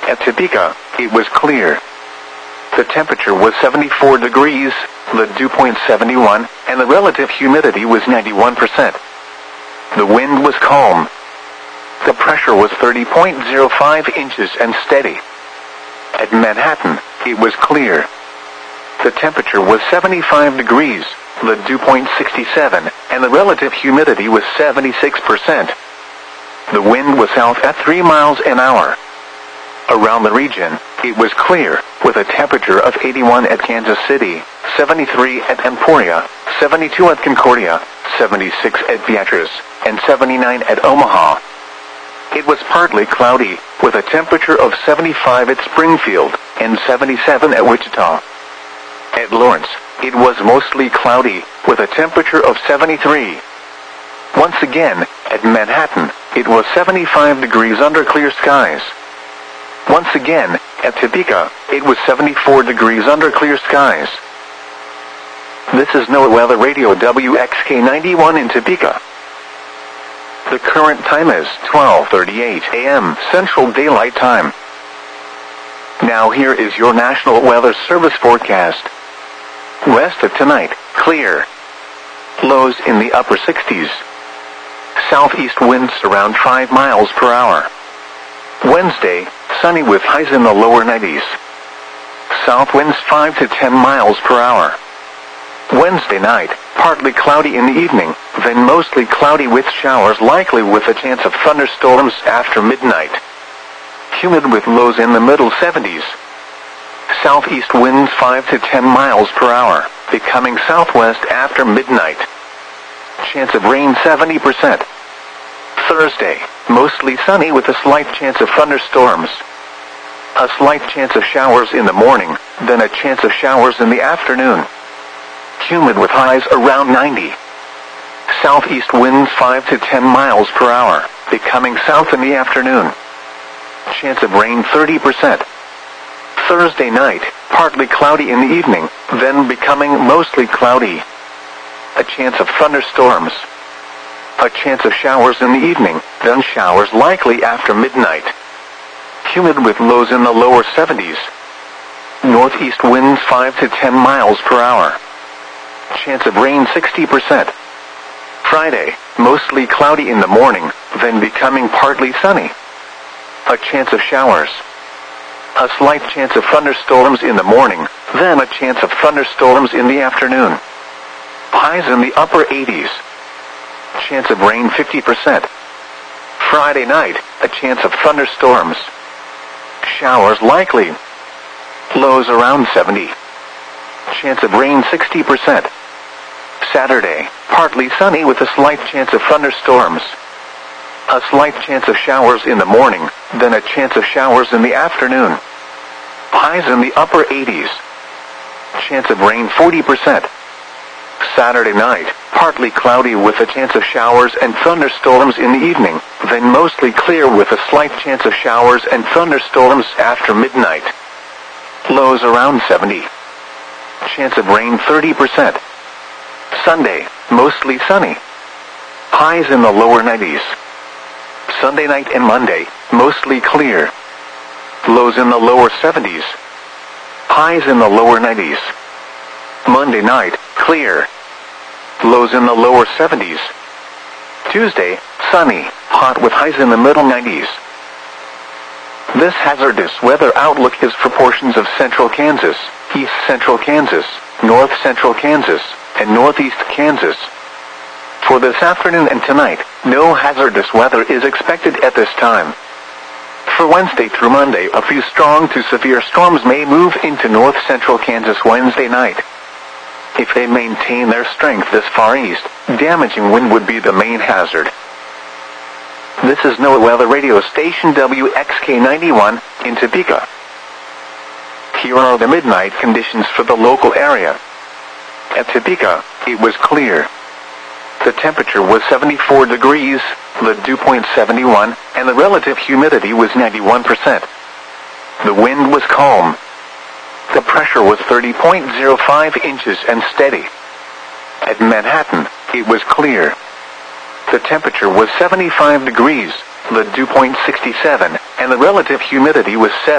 At Topeka, it was clear. The temperature was 74 degrees, the dew point 71, and the relative humidity was 91%. The wind was calm. The pressure was 30.05 inches and steady. At Manhattan, it was clear. The temperature was 75 degrees, the dew point 67, and the relative humidity was 76%. The wind was south at 3 miles an hour. Around the region, it was clear, with a temperature of 81 at Kansas City, 73 at Emporia, 72 at Concordia, 76 at Beatrice, and 79 at Omaha. It was partly cloudy, with a temperature of 75 at Springfield, and 77 at Wichita. At Lawrence, it was mostly cloudy, with a temperature of 73. Once again, at Manhattan, it was 75 degrees under clear skies. Once again, at Topeka, it was 74 degrees under clear skies. This is NOAA Weather Radio WXK91 in Topeka. The current time is 12:38 a.m. Central Daylight Time. Now here is your National Weather Service forecast. West of tonight, clear. Lows in the upper 60s. Southeast winds around 5 miles per hour. Wednesday, sunny with highs in the lower 90s. South winds 5 to 10 miles per hour. Wednesday night, partly cloudy in the evening, then mostly cloudy with showers likely with a chance of thunderstorms after midnight. Humid with lows in the middle 70s. Southeast winds 5 to 10 miles per hour, becoming southwest after midnight. Chance of rain 70%. Thursday, mostly sunny with a slight chance of thunderstorms. A slight chance of showers in the morning, then a chance of showers in the afternoon. Humid with highs around 90. Southeast winds 5 to 10 miles per hour, becoming south in the afternoon. Chance of rain 30%. Thursday night, partly cloudy in the evening, then becoming mostly cloudy. A chance of thunderstorms. A chance of showers in the evening, then showers likely after midnight. Humid with lows in the lower 70s. Northeast winds 5 to 10 miles per hour. Chance of rain 60%. Friday, mostly cloudy in the morning, then becoming partly sunny. A chance of showers. A slight chance of thunderstorms in the morning, then a chance of thunderstorms in the afternoon. Highs in the upper 80s. Chance of rain 50%. Friday night, a chance of thunderstorms. Showers likely. Lows around 70. Chance of rain 60%. Saturday, partly sunny with a slight chance of thunderstorms. A slight chance of showers in the morning, then a chance of showers in the afternoon. Highs in the upper 80s. Chance of rain 40%. Saturday night, partly cloudy with a chance of showers and thunderstorms in the evening, then mostly clear with a slight chance of showers and thunderstorms after midnight. Lows around 70. Chance of rain 30%. Sunday, mostly sunny. Highs in the lower 90s. Sunday night and Monday, mostly clear. Lows in the lower 70s. Highs in the lower 90s. Monday night, clear. Lows in the lower 70s. Tuesday, sunny, hot with highs in the middle 90s. This hazardous weather outlook is for portions of central Kansas, east central Kansas, north central Kansas, and northeast Kansas. For this afternoon and tonight, no hazardous weather is expected at this time. For Wednesday through Monday, a few strong to severe storms may move into north central Kansas Wednesday night. If they maintain their strength this far east, damaging wind would be the main hazard. This is NOAA Weather Radio Station WXK91 in Topeka. Here are the midnight conditions for the local area. At Topeka, it was clear. The temperature was 74 degrees, the dew point 71, and the relative humidity was 91%. The wind was calm. The pressure was 30.05 inches and steady. At Manhattan, it was clear. The temperature was 75 degrees, the dew point 67, and the relative humidity was 7.